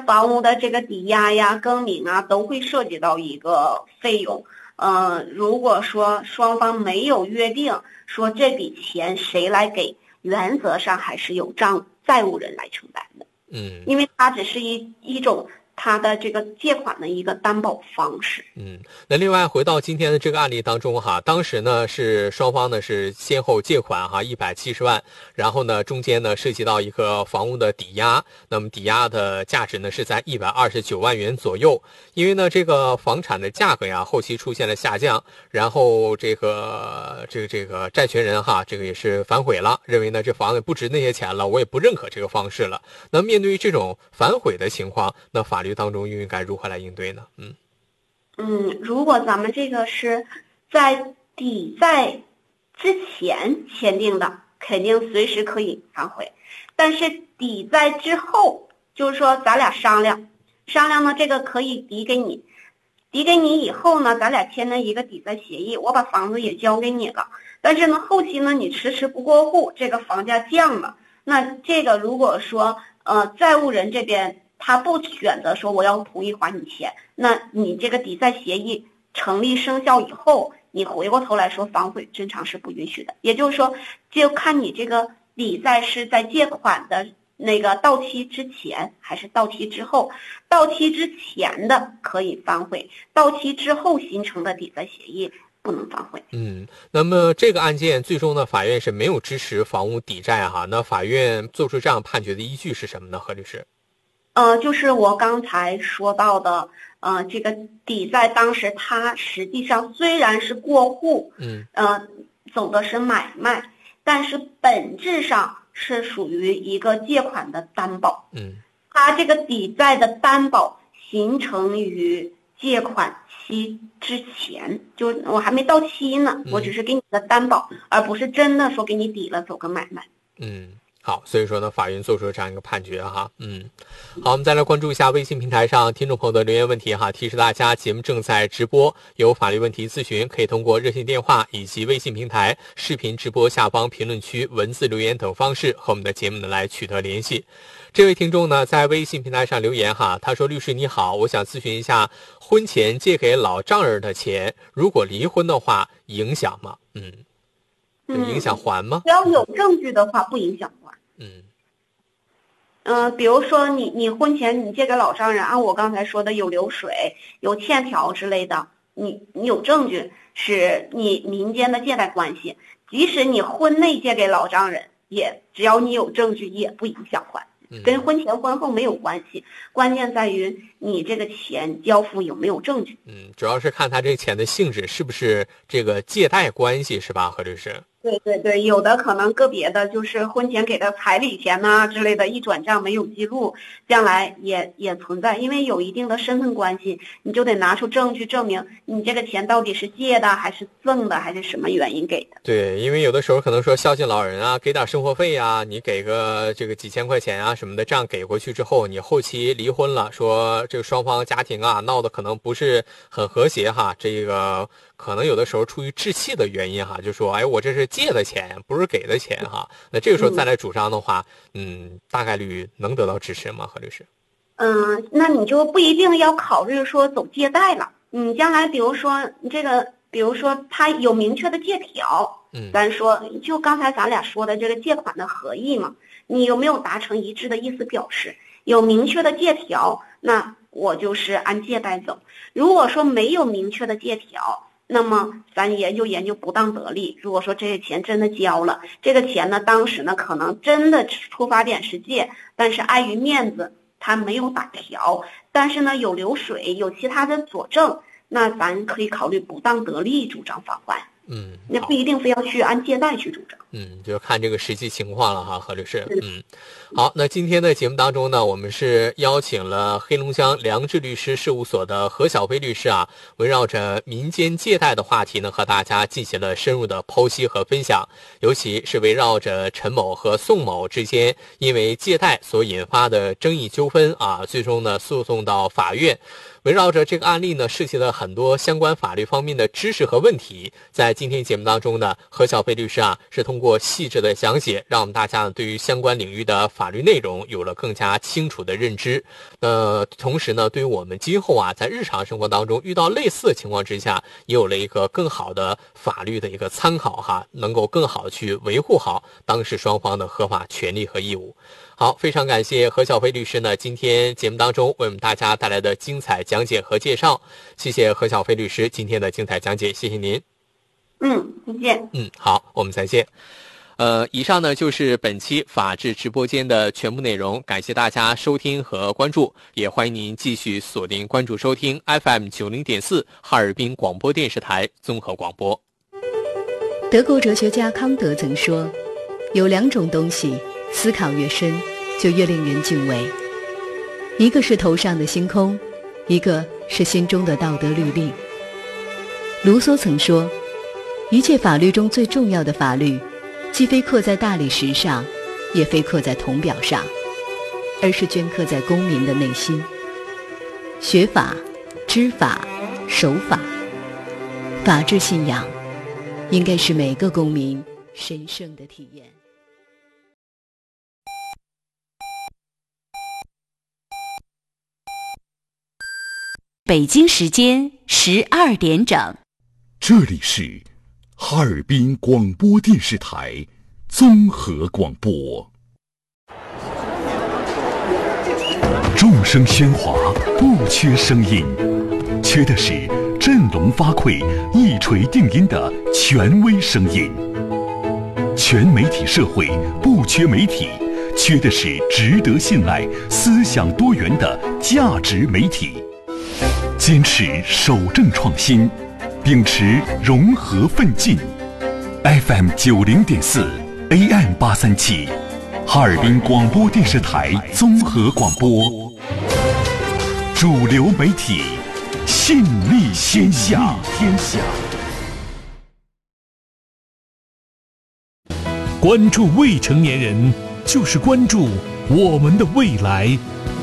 房屋的这个抵押呀、更名啊，都会涉及到一个费用。如果说双方没有约定说这笔钱谁来给，原则上还是由债务人来承担的。因为它只是一种它的这个借款的一个担保方式。 那另外回到今天的这个案例当中哈，当时呢是双方呢是先后借款哈170万，然后呢中间呢涉及到一个房屋的抵押，那么抵押的价值呢是在129万元左右。因为呢这个房产的价格呀后期出现了下降，然后这个债权人哈这个也是反悔了，认为呢这房子不值那些钱了，我也不认可这个方式了。那面对于这种反悔的情况，那法律当中应该如何来应对呢？ 如果咱们这个是在抵债之前签订的，肯定随时可以反悔。但是抵债之后，就是说咱俩商量呢，这个可以抵给你以后呢，咱俩签了一个抵债协议，我把房子也交给你了。但是呢，后期呢你迟迟不过户，这个房价降了，那这个如果说债务人这边他不选择说我要同意还你钱，那你这个抵债协议成立生效以后，你回过头来说反悔，正常是不允许的。也就是说，就看你这个抵债是在借款的那个到期之前还是到期之后。到期之前的可以反悔，到期之后形成的抵债协议不能反悔。 那么这个案件最终呢，法院是没有支持房屋抵债哈。那法院做出这样判决的依据是什么呢？何律师？ 就是我刚才说到的，这个抵债当时它实际上虽然是过户，走的是买卖，但是本质上是属于一个借款的担保。它这个抵债的担保形成于借款期之前，就我还没到期呢，我只是给你的担保，而不是真的说给你抵了走个买卖。 好，所以说呢，法院做出了这样一个判决哈。好，我们再来关注一下微信平台上听众朋友的留言问题哈。提示大家，节目正在直播，有法律问题咨询，可以通过热线电话以及微信平台视频直播下方评论区文字留言等方式和我们的节目呢来取得联系。这位听众呢在微信平台上留言哈，他说：律师你好，我想咨询一下，婚前借给老丈人的钱，如果离婚的话影响吗？影响还吗？ 只要有证据的话不影响还。比如说你婚前你借给老丈人，按我刚才说的有流水有欠条之类的，你有证据是你民间的借贷关系，即使你婚内借给老丈人，也只要你有证据也不影响还，跟婚前婚后没有关系，关键在于你这个钱交付有没有证据。 主要是看他这钱的性质是不是这个借贷关系，是吧，何律师？ 对，有的可能个别的就是婚前给的彩礼钱呐之类的，一转账没有记录，将来也存在，因为有一定的身份关系，你就得拿出证据证明你这个钱到底是借的还是赠的还是什么原因给的。 对，因为有的时候可能说孝敬老人啊，给点生活费啊，你给个这个几千块钱啊什么的，这样给过去之后，你后期离婚了，说这个双方家庭啊闹得可能不是很和谐哈，这个可能有的时候出于置气的原因哈，就说我这是借的钱不是给的钱哈，那这个时候再来主张的话，大概率能得到支持吗？何律师？ 那你就不一定要考虑说走借贷了，你将来比如说他有明确的借条，咱说就刚才咱俩说的这个借款的合意嘛，你有没有达成一致的意思表示？有明确的借条，那我就是按借贷走。如果说没有明确的借条，那么咱研究不当得利。如果说这些钱真的交了，这个钱呢，当时呢可能真的出发点是借，但是碍于面子，他没有打条，但是呢有流水，有其他的佐证，那咱可以考虑不当得利主张返还。那不一定非要去按借贷去主张。 就看这个实际情况了哈，何律师。好，那今天的节目当中呢，我们是邀请了黑龙江良智律师事务所的何小飞律师啊，围绕着民间借贷的话题呢，和大家进行了深入的剖析和分享，尤其是围绕着陈某和宋某之间因为借贷所引发的争议纠纷啊，最终呢诉讼到法院。围绕着这个案例呢，涉及了很多相关法律方面的知识和问题，在今天节目当中呢，何小飞律师是通过细致的讲解，让我们大家对于相关领域的法律内容有了更加清楚的认知。同时呢，对于我们今后在日常生活当中遇到类似的情况之下，也有了一个更好的法律的一个参考能够更好的去维护好当事双方的合法权利和义务。好，非常感谢何小飞律师呢，今天节目当中为我们大家带来的精彩讲解和介绍。谢谢何小飞律师今天的精彩讲解，谢谢您。 再见。 好，我们再见。以上呢就是本期法治直播间的全部内容，感谢大家收听和关注，也欢迎您继续锁定关注收听 FM90.4 哈尔滨广播电视台综合广播。 德国哲学家康德曾说，有2种东西思考越深就越令人敬畏，一个是头上的星空，一个是心中的道德律令。卢梭曾说，一切法律中最重要的法律既非刻在大理石上，也非刻在铜表上，而是镌刻在公民的内心。学法、知法、守法，法治信仰应该是每个公民神圣的体验。 北京时间12点整， 这里是哈尔滨广播电视台综合广播。众声喧哗，不缺声音，缺的是振聋发聩、一锤定音的权威声音。全媒体社会不缺媒体，缺的是值得信赖、思想多元的价值媒体。坚持守正创新，秉持融合奋进。FM90.4 AM837，哈尔滨广播电视台综合广播，主流媒体，信力天下。 关注未成年人，就是关注我们的未来。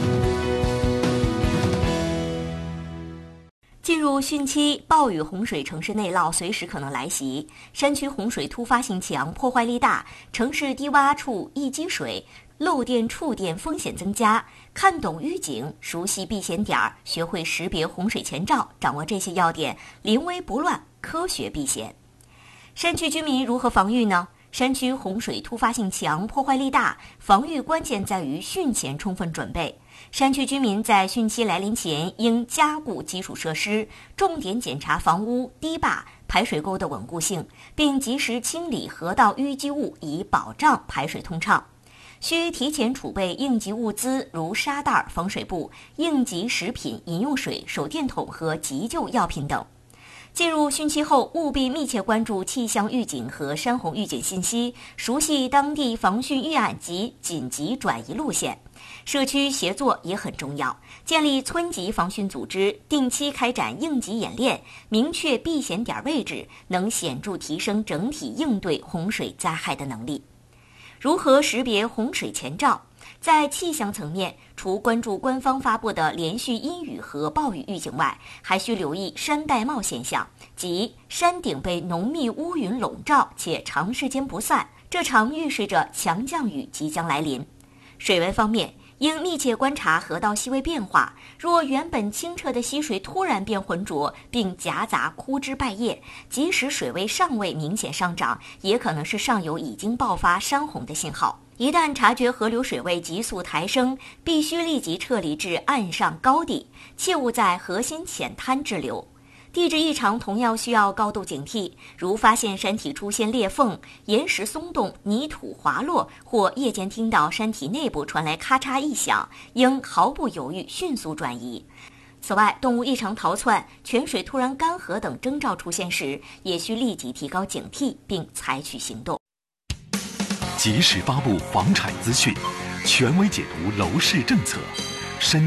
进入汛期，暴雨、洪水、城市内涝随时可能来袭，山区洪水突发性强，破坏力大，城市低洼处易积水，漏电触电风险增加。看懂预警，熟悉避险点，学会识别洪水前兆，掌握这些要点，临危不乱，科学避险。山区居民如何防御呢？山区洪水突发性强，破坏力大，防御关键在于汛前充分准备。山区居民在汛期来临前应加固基础设施，重点检查房屋、堤坝、排水沟的稳固性，并及时清理河道淤积物，以保障排水通畅。需提前储备应急物资，如沙袋、防水布、应急食品、饮用水、手电筒和急救药品等。进入汛期后，务必密切关注气象预警和山洪预警信息，熟悉当地防汛预案及紧急转移路线。社区协作也很重要，建立村级防汛组织，定期开展应急演练，明确避险点位置，能显著提升整体应对洪水灾害的能力。如何识别洪水前兆？在气象层面，除关注官方发布的连续阴雨和暴雨预警外，还需留意山带帽现象，即山顶被浓密乌云笼罩且长时间不散，这常预示着强降雨即将来临。水文方面，应密切观察河道细微变化，若原本清澈的溪水突然变浑浊，并夹杂枯枝败叶，即使水位尚未明显上涨，也可能是上游已经爆发山洪的信号。一旦察觉河流水位急速抬升，必须立即撤离至岸上高地，切勿在河心浅滩滞留。地质异常同样需要高度警惕，如发现山体出现裂缝、岩石松动、泥土滑落，或夜间听到山体内部传来咔嚓异响，应毫不犹豫迅速转移。此外，动物异常逃窜、泉水突然干涸等征兆出现时，也需立即提高警惕并采取行动。 及时发布房产资讯，权威解读楼市政策，